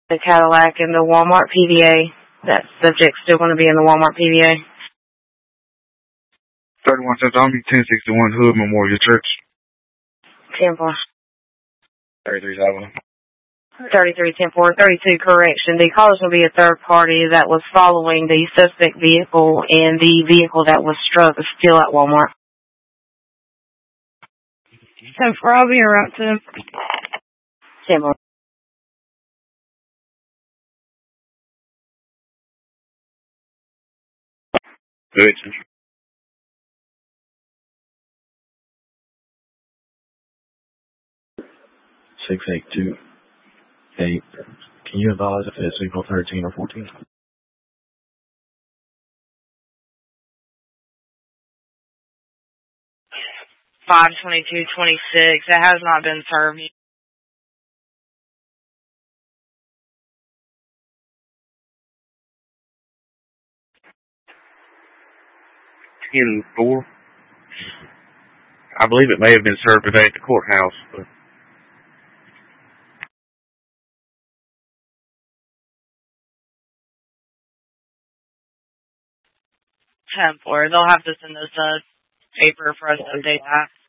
the Cadillac and the Walmart PVA. That subject's still going to be in the Walmart PVA. 31 South Army, 1061 Hood Memorial Church. 10-4. 33 South. 33, 10-4, 32, correction. The caller's going to be a third party that was following the suspect vehicle, and the vehicle that was struck is still at Walmart. 10-4, I'll be en route to him. 10-4. Good. 682. Hey, can you advise if it's equal 13 or 14? 5/22/26. That has not been served. 10-4. I believe it may have been served today at the courthouse, but 10-4. They'll have to send us a paper for us to update that.